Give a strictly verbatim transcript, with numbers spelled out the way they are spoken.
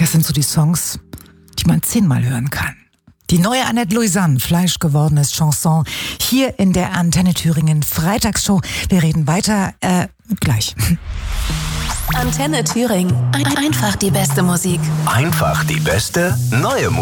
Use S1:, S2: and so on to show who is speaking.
S1: Das sind so die Songs, die man zehnmal hören kann. Die neue Annette Louisanne, fleischgewordenes Chanson, hier in der Antenne Thüringen Freitagsshow. Wir reden weiter, äh, gleich.
S2: Antenne Thüringen. Einfach die beste Musik.
S3: Einfach die beste neue Musik.